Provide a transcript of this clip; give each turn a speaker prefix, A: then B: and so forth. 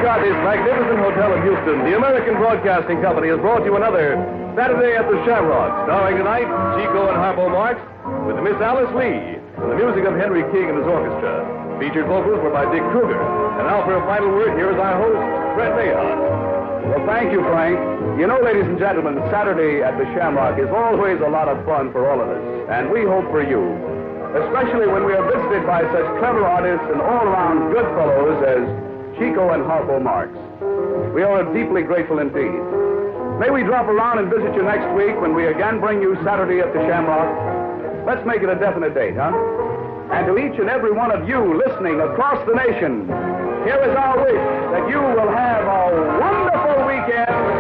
A: McCarthy's magnificent hotel in Houston, the American Broadcasting Company has brought you another Saturday at the Shamrock, starring tonight Chico and Harpo Marx with Miss Alice Lee and the music of Henry King and his orchestra. Featured vocals were by Dick Kruger. And now for a final word, here is our host, Fred Mayhon.
B: Well, thank you, Frank. You know, ladies and gentlemen, Saturday at the Shamrock is always a lot of fun for all of us, and we hope for you, especially when we are visited by such clever artists and all-around good fellows as Chico and Harpo Marx. We are deeply grateful indeed. May we drop around and visit you next week when we again bring you Saturday at the Shamrock. Let's make it a definite date, huh? And to each and every one of you listening across the nation, here is our wish that you will have a wonderful weekend